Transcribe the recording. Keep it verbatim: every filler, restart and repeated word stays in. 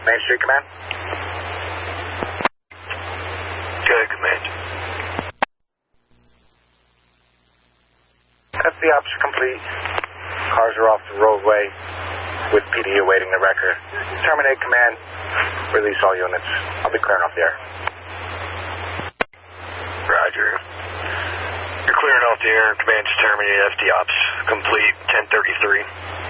Main Street Command. Good, Command. F B ops complete. Cars are off the roadway with P D awaiting the wrecker. Terminate Command. Release all units. I'll be clearing off the air. Roger. You're clearing off the air. Command's terminated. F D ops complete. ten thirty-three.